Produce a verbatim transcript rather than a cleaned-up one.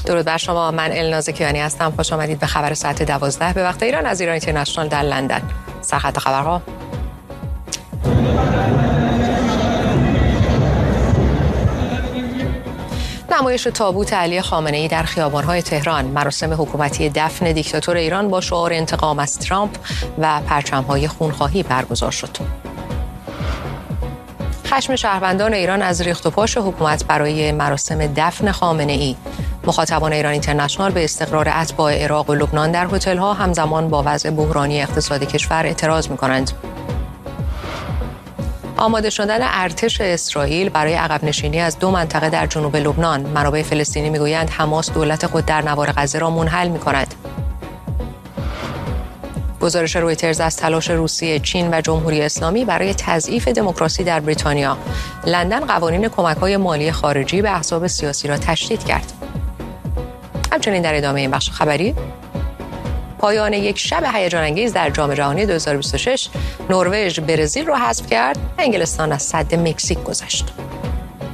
درود بر شما. من الناز کیانی هستم. خوش آمدید به خبر ساعت دوازده به وقت ایران از ایران اینترنشنال در لندن. سرخط خبرها: نمایش تابوت علی خامنه‌ای در خیابان‌های تهران، مراسم حکومتی دفن دیکتاتور ایران با شعار انتقام از ترامپ و پرچم‌های خونخواهی برگزار شد. خشم شهروندان ایران از ریخت و پاش حکومت برای مراسم دفن خامنه‌ای. مخاطبان ایران اینترنشنال به استقرار اتباع عراق و لبنان در هتل‌ها همزمان با وضع بحرانی اقتصادی کشور اعتراض می‌کنند. آماده شدن ارتش اسرائیل برای عقب نشینی از دو منطقه در جنوب لبنان. منابع فلسطینی میگویند حماس دولت خود در نوار غزه را منحل می‌کند. گزارش رویترز از تلاش روسیه، چین و جمهوری اسلامی برای تضعیف دموکراسی در بریتانیا. لندن قوانین کمک‌های مالی خارجی به احزاب سیاسی را تشدید کرد. همچنین در ادامه این بخش خبری، پایان یک شب هیجان انگیز در جام جهانی دو هزار و بیست و شش، نروژ برزیل را حذف کرد، انگلستان از سد مکزیک گذشت.